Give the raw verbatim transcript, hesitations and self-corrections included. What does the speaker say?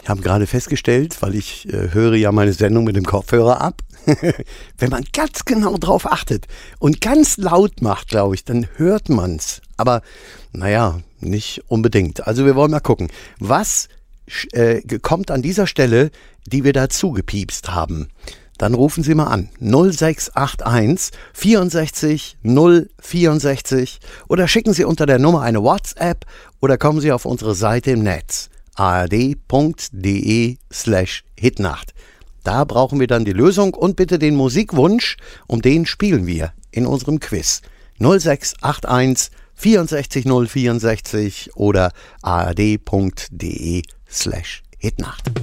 habe gerade festgestellt, weil ich äh, höre ja meine Sendung mit dem Kopfhörer ab, wenn man ganz genau drauf achtet und ganz laut macht, glaube ich, dann hört man's. Aber naja, nicht unbedingt. Also wir wollen mal gucken, was äh, kommt an dieser Stelle, die wir dazu gepiepst haben. Dann rufen Sie mal an null sechs acht eins vierundsechzig null vierundsechzig oder schicken Sie unter der Nummer eine WhatsApp oder kommen Sie auf unsere Seite im Netz ard.de slash hitnacht. Da brauchen wir dann die Lösung und bitte den Musikwunsch, um den spielen wir in unserem Quiz. null sechs acht eins vierundsechzig null vierundsechzig oder ard.de slash hitnacht.